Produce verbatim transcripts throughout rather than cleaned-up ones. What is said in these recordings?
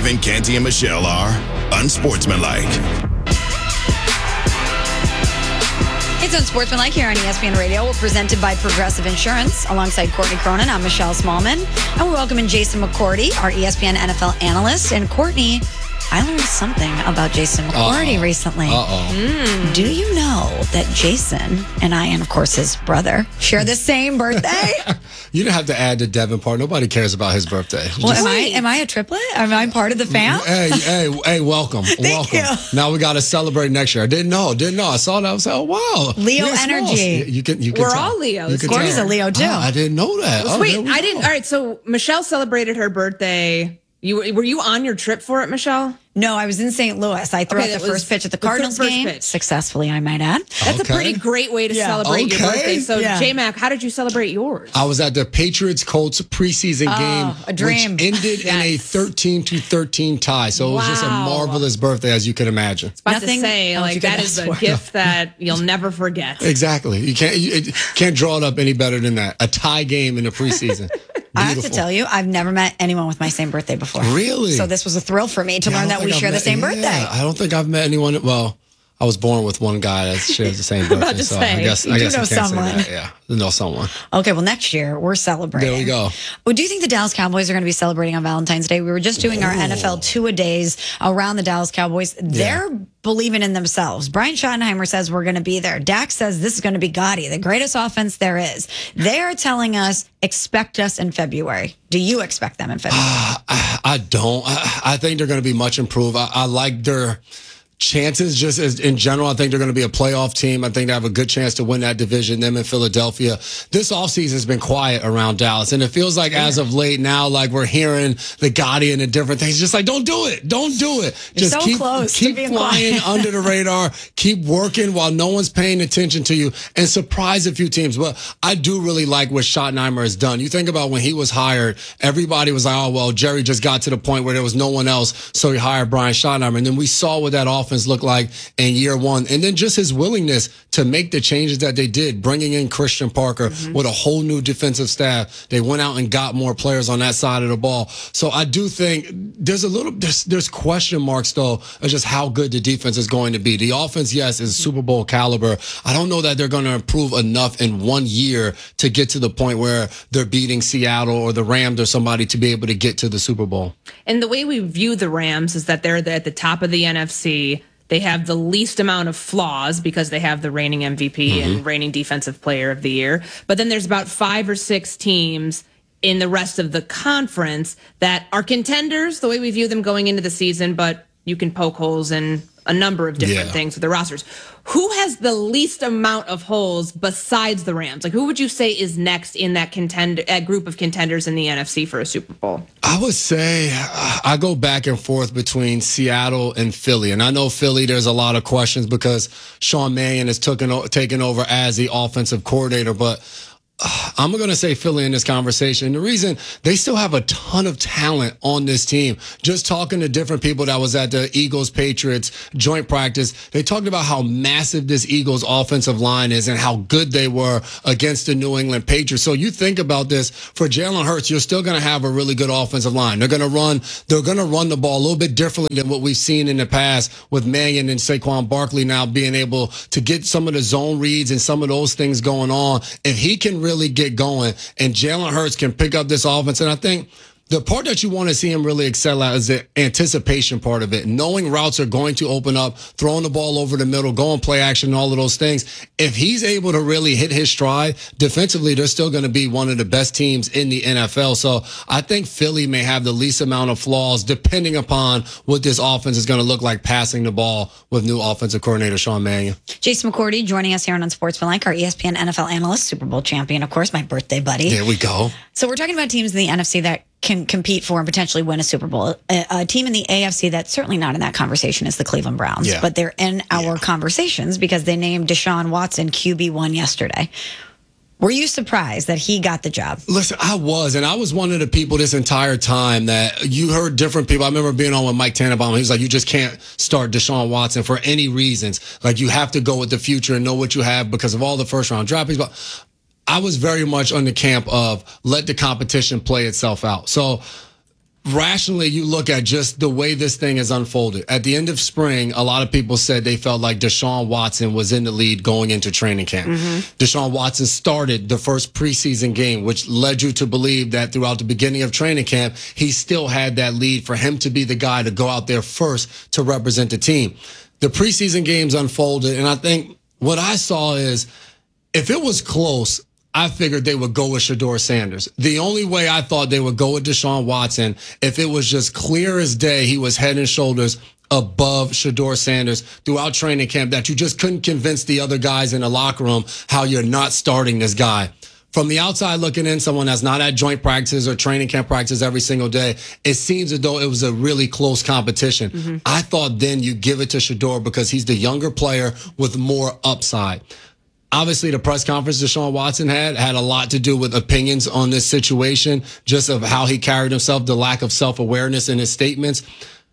Kevin, Canty, and Michelle are unsportsmanlike. It's Unsportsmanlike here on E S P N Radio. We're presented by Progressive Insurance. Alongside Courtney Cronin, I'm Michelle Smallman. And we're welcoming Jason McCourty, our E S P N N F L analyst. And Courtney, I learned something about Jason McCourty Uh-oh. recently. Uh-oh. Mm. Do you know that Jason and I, and of course his brother, share the same birthday? You don't have to add the Devin part. Nobody cares about his birthday. Well, Just- am I am I a triplet? Am I part of the fam? Hey, hey, hey, welcome. Thank welcome. you. Now we got to celebrate next year. I didn't know. Didn't know. I saw that. I was like, oh, wow. Leo You're energy. small. You can, you can We're tell. all Leos. You can Courtney's tell. a Leo, too. Oh, I didn't know that. Oh, Wait, there we I go. didn't. All right, so Michelle celebrated her birthday. You were were you on your trip for it, Michelle? No, I was in Saint Louis. I threw Okay, out the that was first pitch at the the fir- Cardinals first game. pitch. Successfully, I might add. That's Okay. a pretty great way to Yeah. celebrate your Okay. birthday. So, Yeah. J-Mac, how did you celebrate yours? I was at the Patriots Colts preseason game, a dream. which ended in a Yes. thirteen to thirteen tie. So it was just a Wow. marvelous birthday, as you can imagine. About Nothing to say, else you like, could that ask is a for. gift that you'll never forget. Exactly. You can't you, you can't draw it up any better than that. A tie game in the preseason. I have to Beautiful. tell you, I've never met anyone with my same birthday before. Really? So this was a thrill for me to Yeah, I learn don't that we think I've share the met- same yeah, birthday. I don't think I've met anyone. Well, I was born with one guy that shares the same birthday. About to so say, I guess you I do guess I know can't someone. say that. Yeah, I know someone. Okay, well, next year we're celebrating. There we go. Well, do you think the Dallas Cowboys are going to be celebrating on Valentine's Day? We were just doing our N F L two-a-days around the Dallas Cowboys. They're believing in themselves. Brian Schottenheimer says we're going to be there. Dak says this is going to be Gotti, the greatest offense there is. They are telling us, expect us in February. Do you expect them in February? I, I don't. I, I think they're going to be much improved. I, I like their chances just as in general. I think they're going to be a playoff team. I think they have a good chance to win that division, them in Philadelphia. This offseason has been quiet around Dallas, and it feels like as of late now, like we're hearing the Gotti and the different things. Just like, don't do it. Don't do it. You're Just so keep, close to keep being flying quiet. under the radar. Keep working while no one's paying attention to you and surprise a few teams. But I do really like what Schottenheimer has done. You think about when he was hired, everybody was like, oh, well, Jerry just got to the point where there was no one else, so he hired Brian Schottenheimer. And then we saw what that offense looked like in year one. And then just his willingness to make the changes that they did, bringing in Christian Parker Mm-hmm. with a whole new defensive staff. They went out and got more players on that side of the ball. So I do think there's a little, there's, there's question marks though of just how good the defense is going to be. The offense, yes, is Super Bowl caliber. I don't know that they're going to improve enough in one year to get to the point where they're beating Seattle or the Rams or somebody to be able to get to the Super Bowl. And the way we view the Rams is that they're the- at the top of the N F C. They have the least amount of flaws because they have the reigning M V P Mm-hmm. and reigning Defensive Player of the Year. But then there's about five or six teams in the rest of the conference that are contenders, the way we view them going into the season, but you can poke holes in a number of different Yeah. things with the rosters. Who has the least amount of holes besides the Rams? Like, who would you say is next in that contender, that group of contenders in the N F C for a Super Bowl? I would say uh, I go back and forth between Seattle and Philly. And I know Philly, there's a lot of questions because Sean Mannion has taken, o- taken over as the offensive coordinator. But uh, I'm going to say Philly in this conversation. The reason they still have a ton of talent on this team. Just talking to different people that was at the Eagles Patriots joint practice, they talked about how massive this Eagles offensive line is and how good they were against the New England Patriots. So you think about this for Jalen Hurts, you're still going to have a really good offensive line. They're going to run, they're going to run the ball a little bit differently than what we've seen in the past with Mannion and Saquon Barkley now being able to get some of the zone reads and some of those things going on. If he can really get going and Jalen Hurts can pick up this offense, and I think the part that you want to see him really excel at is the anticipation part of it. Knowing routes are going to open up, throwing the ball over the middle, going play action, all of those things. If he's able to really hit his stride defensively, they're still going to be one of the best teams in the N F L. So I think Philly may have the least amount of flaws depending upon what this offense is going to look like passing the ball with new offensive coordinator Sean Mannion. Jason McCourty joining us here on Unsportsmanlike, our E S P N N F L analyst, Super Bowl champion, of course, my birthday buddy. There we go. So we're talking about teams in the N F C that can compete for and potentially win a Super Bowl. A, a team in the A F C that's certainly not in that conversation is the Cleveland Browns, Yeah. but they're in our Yeah. conversations because they named Deshaun Watson Q B one yesterday. Were you surprised that he got the job? Listen, I was, and I was one of the people this entire time that you heard different people. I remember being on with Mike Tannenbaum. He was like, you just can't start Deshaun Watson for any reasons. Like, you have to go with the future and know what you have because of all the first round draft picks. But I was very much on the camp of let the competition play itself out. So rationally, you look at just the way this thing has unfolded. At the end of spring, a lot of people said they felt like Deshaun Watson was in the lead going into training camp. Mm-hmm. Deshaun Watson started the first preseason game, which led you to believe that throughout the beginning of training camp, he still had that lead for him to be the guy to go out there first to represent the team. The preseason games unfolded, and I think what I saw is if it was close, I figured they would go with Shedeur Sanders. The only way I thought they would go with Deshaun Watson, if it was just clear as day, he was head and shoulders above Shedeur Sanders throughout training camp, that you just couldn't convince the other guys in the locker room how you're not starting this guy. From the outside looking in, someone that's not at joint practices or training camp practices every single day, it seems as though it was a really close competition. Mm-hmm. I thought then you give it to Shedeur because he's the younger player with more upside. Obviously, the press conference Deshaun Watson had had a lot to do with opinions on this situation, just of how he carried himself, the lack of self-awareness in his statements.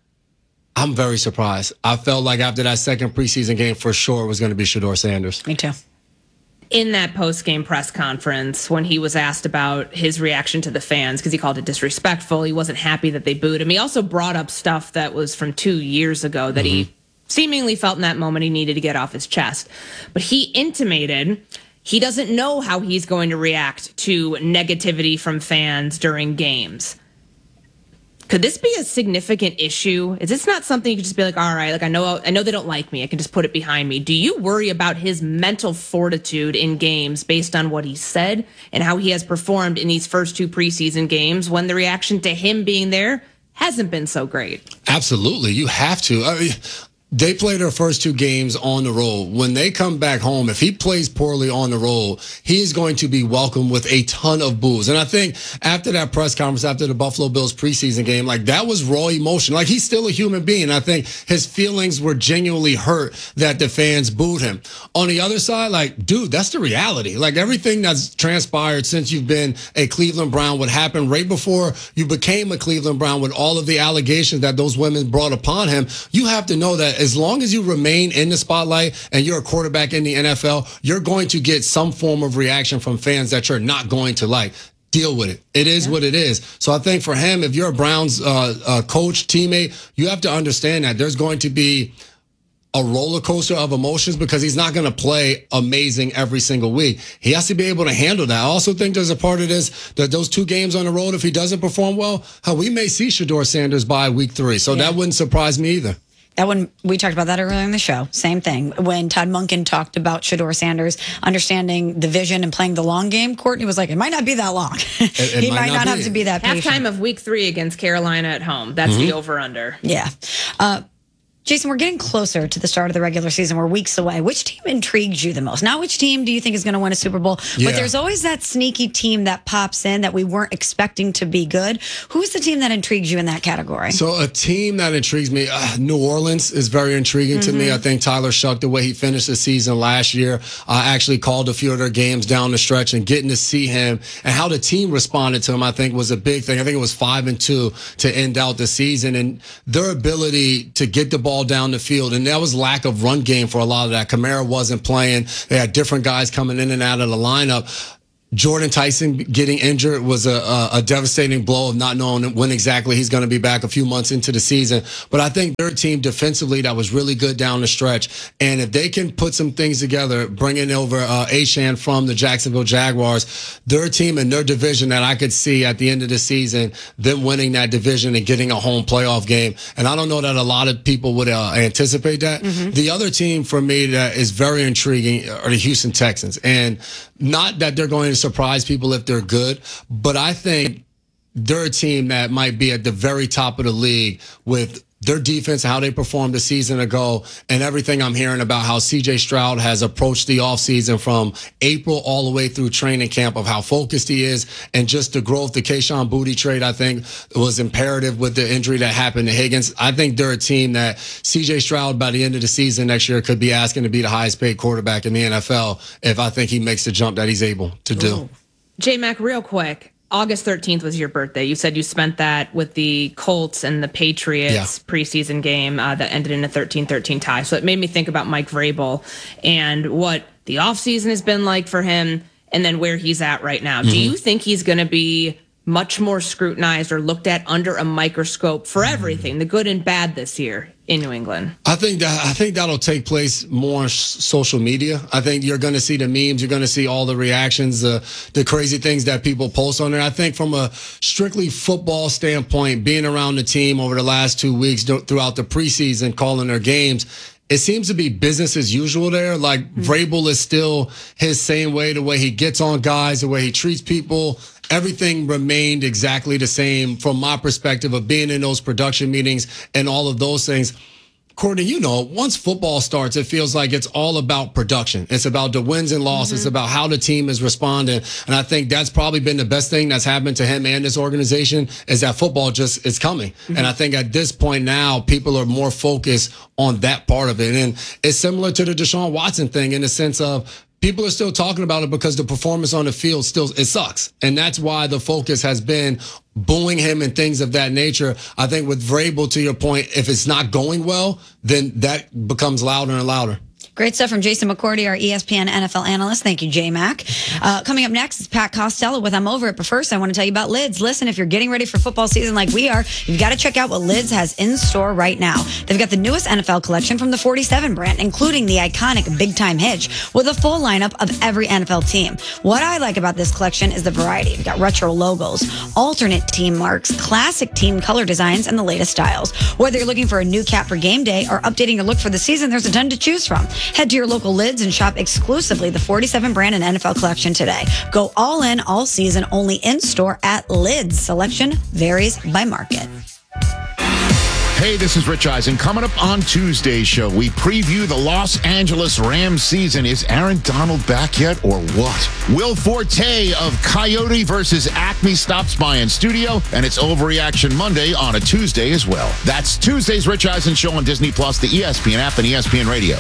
I'm very surprised. I felt like after that second preseason game, for sure, it was going to be Shedeur Sanders. Me too. In that post-game press conference, when he was asked about his reaction to the fans, because he called it disrespectful, he wasn't happy that they booed him. He also brought up stuff that was from two years ago that mm-hmm. he seemingly felt in that moment he needed to get off his chest. But he intimated he doesn't know how he's going to react to negativity from fans during games. Could this be a significant issue? Is this not something you could just be like, all right, like I know I know they don't like me, I can just put it behind me? Do you worry about his mental fortitude in games based on what he said and how he has performed in these first two preseason games when the reaction to him being there hasn't been so great? Absolutely. You have to. I mean, they play their first two games on the road. When they come back home, if he plays poorly on the road, he is going to be welcomed with a ton of boos. And I think after that press conference, after the Buffalo Bills preseason game, like that was raw emotion. Like he's still a human being. I think his feelings were genuinely hurt that the fans booed him. On the other side, like, dude, that's the reality. Like everything that's transpired since you've been a Cleveland Brown, what happened right before you became a Cleveland Brown with all of the allegations that those women brought upon him, you have to know that as long as you remain in the spotlight and you're a quarterback in the N F L, you're going to get some form of reaction from fans that you're not going to like. Deal with it. It is yeah. what it is. So I think for him, if you're a Browns uh, uh, coach, teammate, you have to understand that there's going to be a roller coaster of emotions because he's not going to play amazing every single week. He has to be able to handle that. I also think there's a part of this that those two games on the road, if he doesn't perform well, how we may see Shedeur Sanders by week three. So yeah. that wouldn't surprise me either. That when we talked about that earlier in the show, same thing. When Todd Monken talked about Shedeur Sanders understanding the vision and playing the long game, Courtney was like, it might not be that long. It, it he might, might not, not have to be that patient. Halftime of week three against Carolina at home. That's mm-hmm. the over-under. Yeah. Uh, Jason, we're getting closer to the start of the regular season. We're weeks away. Which team intrigues you the most? Not which team do you think is going to win a Super Bowl, yeah. but there's always that sneaky team that pops in that we weren't expecting to be good. Who's the team that intrigues you in that category? So a team that intrigues me, uh, New Orleans is very intriguing mm-hmm. to me. I think Tyler Shuck, the way he finished the season last year, I uh, actually called a few of their games down the stretch, and getting to see him and how the team responded to him, I think was a big thing. I think it was five and two to end out the season, and their ability to get the ball down the field, and that was lack of run game for a lot of that. Kamara wasn't playing. They had different guys coming in and out of the lineup. Jordan Tyson getting injured was a, a, a devastating blow of not knowing when exactly he's going to be back a few months into the season. But I think their team defensively that was really good down the stretch. And if they can put some things together, bringing over uh, Achane from the Jacksonville Jaguars, their team and their division that I could see at the end of the season, them winning that division and getting a home playoff game. And I don't know that a lot of people would uh, anticipate that. Mm-hmm. The other team for me that is very intriguing are the Houston Texans. And not that they're going to surprise people if they're good, but I think they're a team that might be at the very top of the league with their defense, how they performed a season ago, and everything I'm hearing about how C J Stroud has approached the offseason from April all the way through training camp, of how focused he is, and just the growth. The Kayshon Boutte trade, I think, was imperative with the injury that happened to Higgins. I think they're a team that C J Stroud, by the end of the season next year, could be asking to be the highest paid quarterback in the N F L if I think he makes the jump that he's able to do. J-Mac, real quick. August thirteenth was your birthday. You said you spent that with the Colts and the Patriots yeah. preseason game uh, that ended in a thirteen thirteen tie. So it made me think about Mike Vrabel and what the offseason has been like for him and then where he's at right now. Mm-hmm. Do you think he's going to be much more scrutinized or looked at under a microscope for everything, the good and bad this year in New England? I think that I think that'll take place more on social media. I think you're going to see the memes, you're going to see all the reactions, the the crazy things that people post on there. I think from a strictly football standpoint, being around the team over the last two weeks throughout the preseason, calling their games, it seems to be business as usual there. Like mm-hmm. Vrabel is still his same way, the way he gets on guys, the way he treats people. Everything remained exactly the same from my perspective of being in those production meetings and all of those things. Courtney, you know, once football starts, it feels like it's all about production. It's about the wins and losses. Mm-hmm. It's about how the team is responding. And I think that's probably been the best thing that's happened to him and this organization is that football just is coming. Mm-hmm. And I think at this point now, people are more focused on that part of it. And it's similar to the Deshaun Watson thing in the sense of people are still talking about it because the performance on the field still, it sucks. And that's why the focus has been booing him and things of that nature. I think with Vrabel, to your point, if it's not going well, then that becomes louder and louder. Great stuff from Jason McCourty, our E S P N N F L analyst. Thank you, J-Mac. Uh, coming up next is Pat Costello with I'm Over It. But first, I want to tell you about Lids. Listen, if you're getting ready for football season like we are, you've got to check out what Lids has in store right now. They've got the newest N F L collection from the forty-seven brand, including the iconic Big Time Hitch, with a full lineup of every N F L team. What I like about this collection is the variety. You've got retro logos, alternate team marks, classic team color designs, and the latest styles. Whether you're looking for a new cap for game day or updating your look for the season, there's a ton to choose from. Head to your local Lids and shop exclusively the forty-seven brand and N F L collection today. Go all in all season, only in store at Lids. Selection varies by market. Hey, this is Rich Eisen. Coming up on Tuesday's show, we preview the Los Angeles Rams season. Is Aaron Donald back yet or what? Will Forte of Coyote versus Acme stops by in studio, and it's Overreaction Monday on a Tuesday as well. That's Tuesday's Rich Eisen show on Disney Plus, the E S P N app, and E S P N Radio.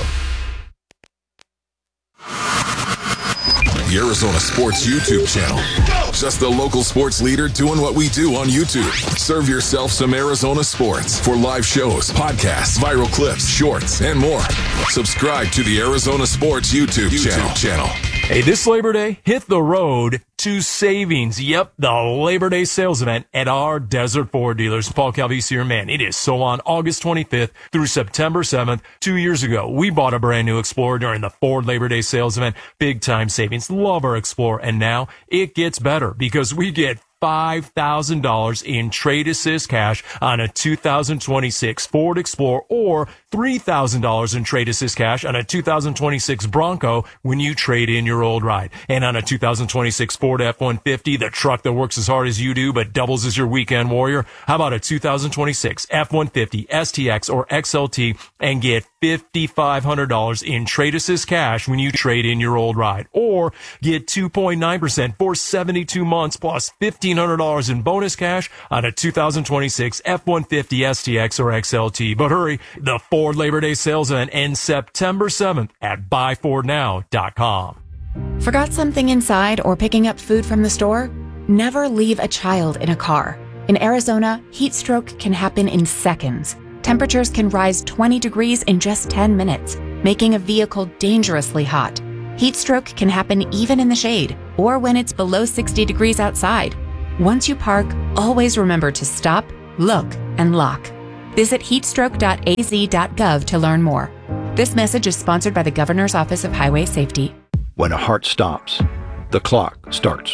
The Arizona Sports YouTube channel. Just the local sports leader doing what we do on YouTube. Serve yourself some Arizona sports for live shows, podcasts, viral clips, shorts, and more. Subscribe to the Arizona Sports YouTube, YouTube channel. channel. Hey, this Labor Day, hit the road to Savings. Yep, the Labor Day sales event at our Desert Ford dealers. Paul Calvisi here, man. It is so on August twenty-fifth through September seventh. Two years ago, we bought a brand new Explorer during the Ford Labor Day sales event. Big time savings. Love our Explorer. And now it gets better because we get five thousand dollars in trade assist cash on a two thousand twenty-six Ford Explorer or three thousand dollars in trade assist cash on a two thousand twenty-six Bronco when you trade in your old ride. And on a two thousand twenty-six Ford F one fifty, the truck that works as hard as you do but doubles as your weekend warrior. How about a two thousand twenty-six F one fifty, S T X, or X L T and get five thousand five hundred dollars in trade assist cash when you trade in your old ride. Or get two point nine percent for seventy-two months plus fifteen hundred dollars in bonus cash on a two thousand twenty-six F one fifty, S T X, or X L T. But hurry, the Ford Labor Day sales event ends September seventh at buy ford now dot com. Forgot something inside or picking up food from the store? Never leave a child in a car. In Arizona, heat stroke can happen in seconds. Temperatures can rise twenty degrees in just ten minutes, making a vehicle dangerously hot. Heat stroke can happen even in the shade or when it's below sixty degrees outside. Once you park, always remember to stop, look, and lock. Visit heatstroke dot a z dot gov to learn more. This message is sponsored by the Governor's Office of Highway Safety. When a heart stops, the clock starts.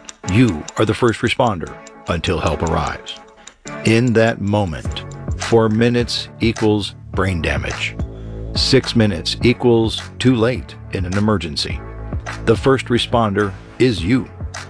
You are the first responder until help arrives. In that moment, four minutes equals brain damage. Six minutes equals too late in an emergency. The first responder is you.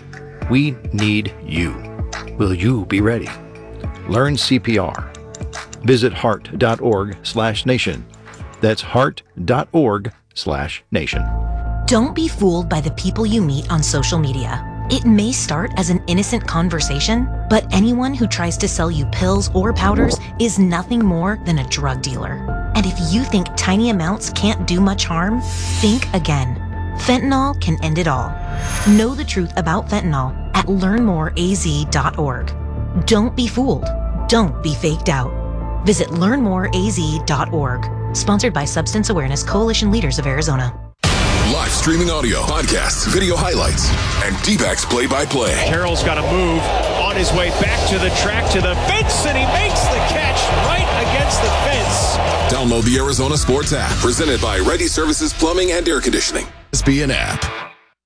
We need you. Will you be ready? Learn C P R. Visit heart dot org slash nation. That's heart dot org slash nation. Don't be fooled by the people you meet on social media. It may start as an innocent conversation, but anyone who tries to sell you pills or powders is nothing more than a drug dealer. And if you think tiny amounts can't do much harm, think again. Fentanyl can end it all. Know the truth about fentanyl at learn more A Z dot org. Don't be fooled. Don't be faked out. Visit learn more A Z dot org. Sponsored by Substance Awareness Coalition Leaders of Arizona. Live streaming audio, podcasts, video highlights, and D-backs play-by-play. Carroll's got to move on on his way back to the track to the fence, and he makes the catch right against the fence. Download the Arizona Sports app, presented by Ready Services Plumbing and Air Conditioning. It's be an app.